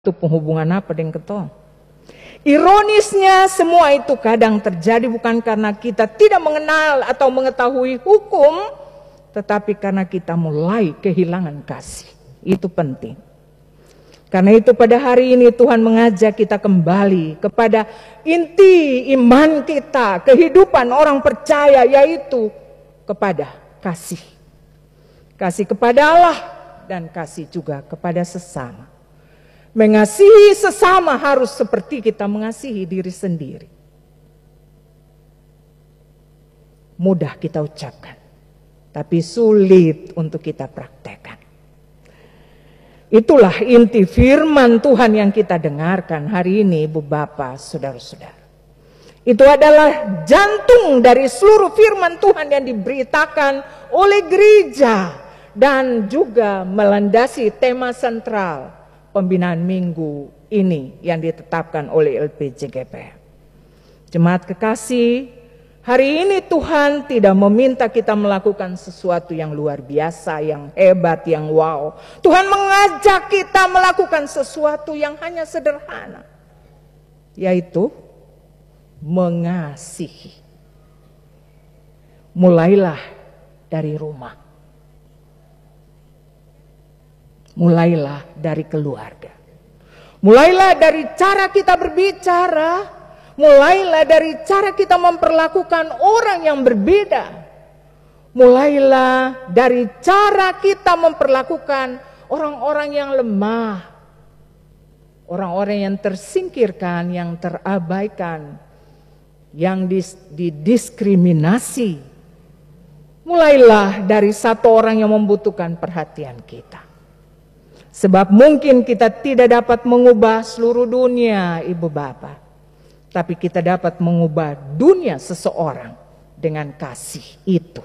Itu penghubungan apa dengan ketong? Ironisnya semua itu kadang terjadi bukan karena kita tidak mengenal atau mengetahui hukum, tetapi karena kita mulai kehilangan kasih. Itu penting. Karena itu pada hari ini Tuhan mengajak kita kembali kepada inti iman kita, kehidupan orang percaya, yaitu kepada kasih. Kasih kepada Allah dan kasih juga kepada sesama. Mengasihi sesama harus seperti kita mengasihi diri sendiri. Mudah kita ucapkan, tapi sulit untuk kita praktekkan. Itulah inti firman Tuhan yang kita dengarkan hari ini, Ibu Bapak, Saudara-saudara. Itu adalah jantung dari seluruh firman Tuhan yang diberitakan oleh gereja dan juga melandasi tema sentral pembinaan minggu ini yang ditetapkan oleh LPJGP. Jemaat kekasih, hari ini Tuhan tidak meminta kita melakukan sesuatu yang luar biasa, yang hebat, yang wow. Tuhan mengajak kita melakukan sesuatu yang hanya sederhana, yaitu mengasihi. Mulailah dari rumah. Mulailah dari keluarga. Mulailah dari cara kita berbicara. Mulailah dari cara kita memperlakukan orang yang berbeda. Mulailah dari cara kita memperlakukan orang-orang yang lemah. Orang-orang yang tersingkirkan, yang terabaikan, yang didiskriminasi. Mulailah dari satu orang yang membutuhkan perhatian kita. Sebab mungkin kita tidak dapat mengubah seluruh dunia, Ibu Bapak. Tapi kita dapat mengubah dunia seseorang dengan kasih itu.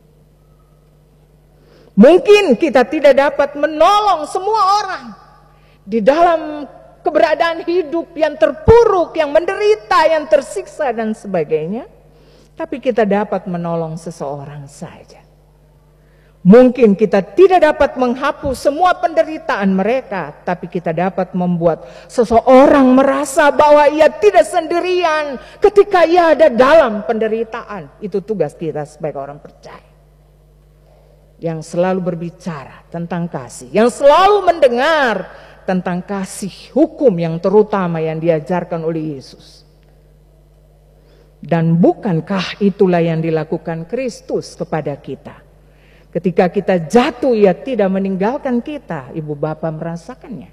Mungkin kita tidak dapat menolong semua orang di dalam keberadaan hidup yang terpuruk, yang menderita, yang tersiksa dan sebagainya. Tapi kita dapat menolong seseorang saja. Mungkin kita tidak dapat menghapus semua penderitaan mereka, tapi kita dapat membuat seseorang merasa bahwa ia tidak sendirian ketika ia ada dalam penderitaan. Itu tugas kita sebagai orang percaya. Yang selalu berbicara tentang kasih, yang selalu mendengar tentang kasih hukum yang terutama yang diajarkan oleh Yesus. Dan bukankah itulah yang dilakukan Kristus kepada kita? Ketika kita jatuh, ia tidak meninggalkan kita. Ibu Bapak merasakannya.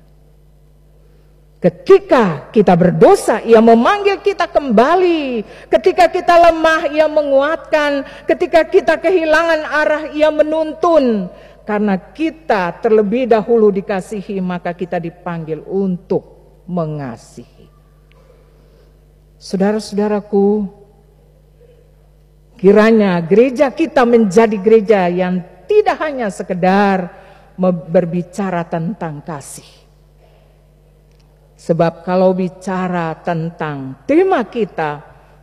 Ketika kita berdosa, ia memanggil kita kembali. Ketika kita lemah, ia menguatkan. Ketika kita kehilangan arah, ia menuntun. Karena kita terlebih dahulu dikasihi, maka kita dipanggil untuk mengasihi. Saudara-saudaraku, kiranya gereja kita menjadi gereja yang tidak hanya sekedar berbicara tentang kasih. Sebab kalau bicara tentang tema kita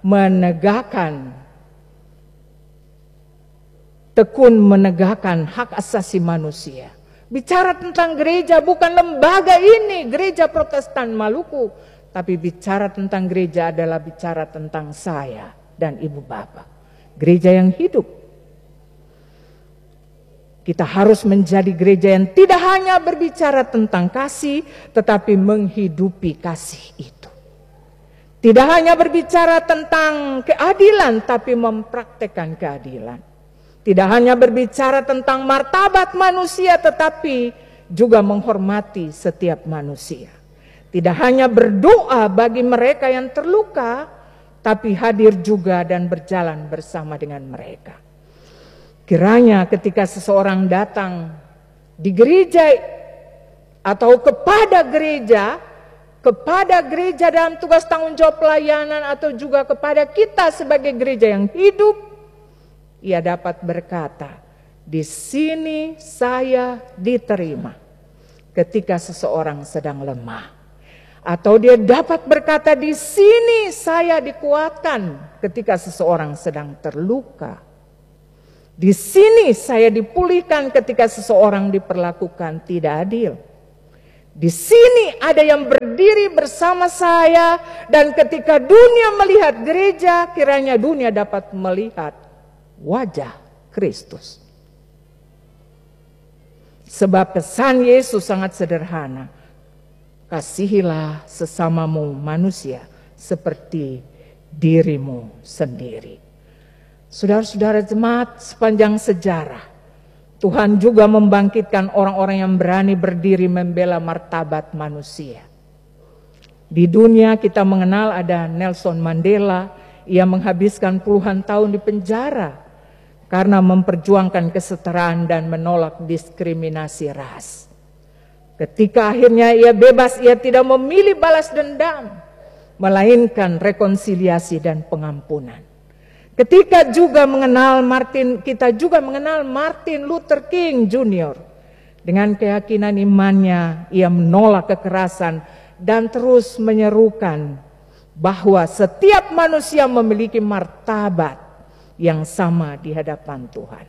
tekun menegakkan hak asasi manusia. Bicara tentang gereja bukan lembaga ini, gereja Protestan Maluku. Tapi bicara tentang gereja adalah bicara tentang saya dan Ibu Bapak. Gereja yang hidup. Kita harus menjadi gereja yang tidak hanya berbicara tentang kasih, tetapi menghidupi kasih itu. Tidak hanya berbicara tentang keadilan, tapi mempraktekkan keadilan. Tidak hanya berbicara tentang martabat manusia, tetapi juga menghormati setiap manusia. Tidak hanya berdoa bagi mereka yang terluka, tapi hadir juga dan berjalan bersama dengan mereka. Kiranya ketika seseorang datang di gereja atau kepada gereja dalam tugas tanggung jawab pelayanan atau juga kepada kita sebagai gereja yang hidup, ia dapat berkata, di sini saya diterima ketika seseorang sedang lemah. Atau dia dapat berkata, di sini saya dikuatkan ketika seseorang sedang terluka. Di sini saya dipulihkan ketika seseorang diperlakukan tidak adil. Di sini ada yang berdiri bersama saya, dan ketika dunia melihat gereja, kiranya dunia dapat melihat wajah Kristus. Sebab pesan Yesus sangat sederhana. Kasihilah sesamamu manusia seperti dirimu sendiri. Saudara-saudara jemaat, sepanjang sejarah Tuhan juga membangkitkan orang-orang yang berani berdiri membela martabat manusia. Di dunia kita mengenal ada Nelson Mandela. Ia menghabiskan puluhan tahun di penjara karena memperjuangkan kesetaraan dan menolak diskriminasi ras. Ketika akhirnya ia bebas, ia tidak memilih balas dendam, melainkan rekonsiliasi dan pengampunan. Ketika kita juga mengenal Martin Luther King Jr. Dengan keyakinan imannya, ia menolak kekerasan dan terus menyerukan bahwa setiap manusia memiliki martabat yang sama di hadapan Tuhan.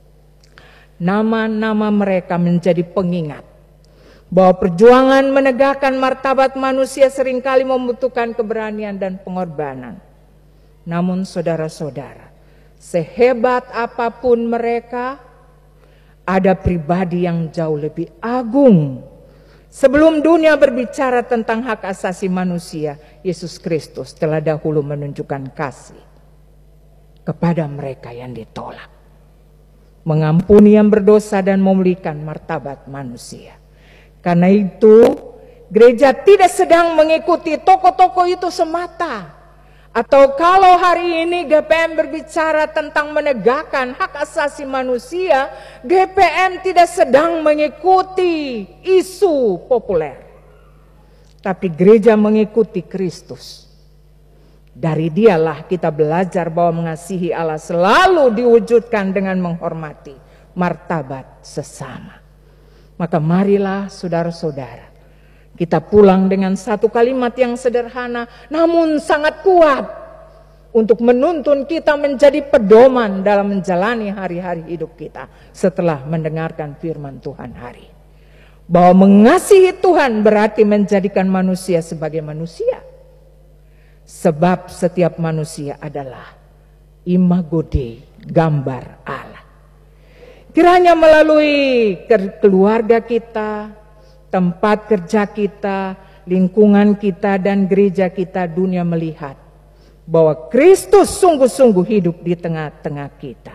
Nama-nama mereka menjadi pengingat bahwa perjuangan menegakkan martabat manusia seringkali membutuhkan keberanian dan pengorbanan. Namun saudara-saudara, sehebat apapun mereka, ada pribadi yang jauh lebih agung. Sebelum dunia berbicara tentang hak asasi manusia, Yesus Kristus telah dahulu menunjukkan kasih kepada mereka yang ditolak, mengampuni yang berdosa dan memulihkan martabat manusia. Karena itu, gereja tidak sedang mengikuti tokoh-tokoh itu semata. Atau kalau hari ini GPM berbicara tentang menegakkan hak asasi manusia, GPM tidak sedang mengikuti isu populer. Tapi gereja mengikuti Kristus. Dari dialah kita belajar bahwa mengasihi Allah selalu diwujudkan dengan menghormati martabat sesama. Maka marilah saudara-saudara, kita pulang dengan satu kalimat yang sederhana namun sangat kuat untuk menuntun kita menjadi pedoman dalam menjalani hari-hari hidup kita setelah mendengarkan firman Tuhan hari. Bahwa mengasihi Tuhan berarti menjadikan manusia sebagai manusia. Sebab setiap manusia adalah imago Dei, gambar Allah. Kiranya melalui keluarga kita, tempat kerja kita, lingkungan kita, dan gereja kita, dunia melihat bahwa Kristus sungguh-sungguh hidup di tengah-tengah kita.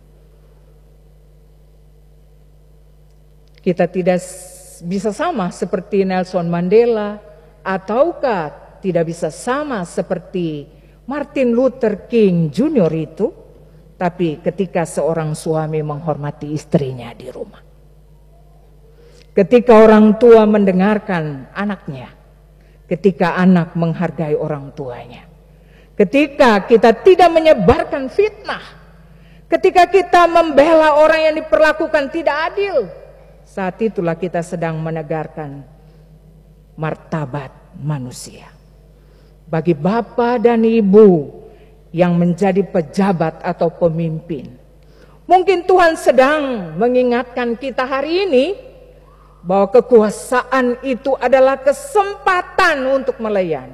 Kita tidak bisa sama seperti Nelson Mandela, ataukah tidak bisa sama seperti Martin Luther King Jr. itu, tapi ketika seorang suami menghormati istrinya di rumah. Ketika orang tua mendengarkan anaknya, ketika anak menghargai orang tuanya, ketika kita tidak menyebarkan fitnah, ketika kita membela orang yang diperlakukan tidak adil, saat itulah kita sedang menegarkan martabat manusia. Bagi bapak dan ibu yang menjadi pejabat atau pemimpin, mungkin Tuhan sedang mengingatkan kita hari ini bahwa kekuasaan itu adalah kesempatan untuk melayani,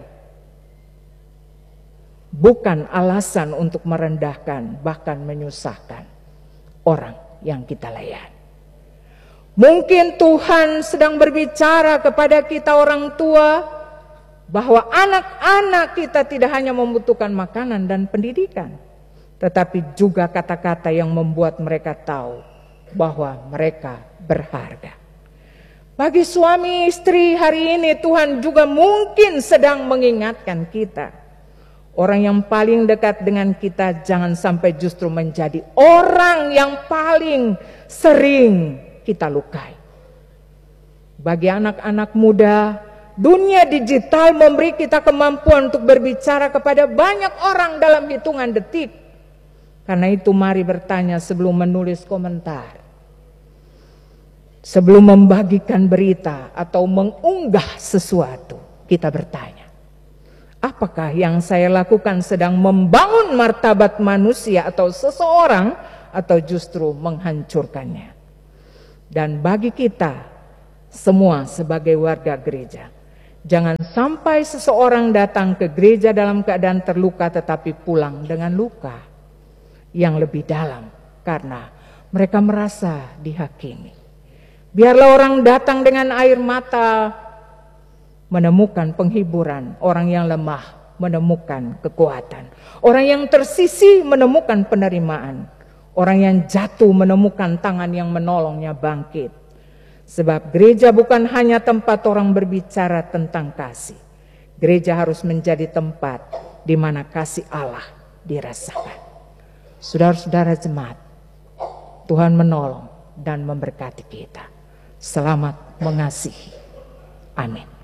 bukan alasan untuk merendahkan bahkan menyusahkan orang yang kita layani. Mungkin Tuhan sedang berbicara kepada kita orang tua bahwa anak-anak kita tidak hanya membutuhkan makanan dan pendidikan, tetapi juga kata-kata yang membuat mereka tahu bahwa mereka berharga. Bagi suami istri hari ini, Tuhan juga mungkin sedang mengingatkan kita, orang yang paling dekat dengan kita jangan sampai justru menjadi orang yang paling sering kita lukai. Bagi anak-anak muda, dunia digital memberi kita kemampuan untuk berbicara kepada banyak orang dalam hitungan detik. Karena itu mari bertanya sebelum menulis komentar, sebelum membagikan berita atau mengunggah sesuatu, kita bertanya, apakah yang saya lakukan sedang membangun martabat manusia atau seseorang, atau justru menghancurkannya? Dan bagi kita, semua sebagai warga gereja. Jangan sampai seseorang datang ke gereja dalam keadaan terluka tetapi pulang dengan luka yang lebih dalam karena mereka merasa dihakimi. Biarlah orang datang dengan air mata menemukan penghiburan, orang yang lemah menemukan kekuatan, orang yang tersisih menemukan penerimaan, orang yang jatuh menemukan tangan yang menolongnya bangkit. Sebab gereja bukan hanya tempat orang berbicara tentang kasih. Gereja harus menjadi tempat di mana kasih Allah dirasakan. Saudara-saudara jemaat, Tuhan menolong dan memberkati kita. Selamat mengasihi. Amin.